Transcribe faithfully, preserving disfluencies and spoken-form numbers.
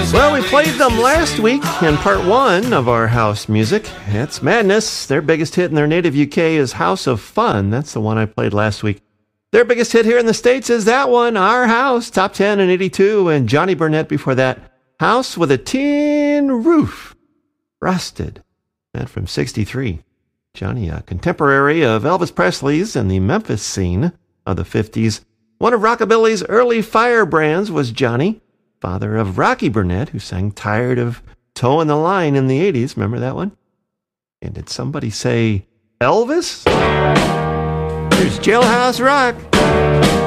Well, we played them last week in part one of our house music. It's Madness. Their biggest hit in their native U K is House of Fun. That's the one I played last week. Their biggest hit here in the States is that one, Our House, top ten in eighty-two, and Johnny Burnett before that, House with a Tin Roof, Rusted. That from sixty-three. Johnny, a contemporary of Elvis Presley's and the Memphis scene of the fifties. One of rockabilly's early firebrands was Johnny, father of Rocky Burnett, who sang Tired of Towing the Line in the eighties. Remember that one? And did somebody say Elvis? Here's Jailhouse Rock.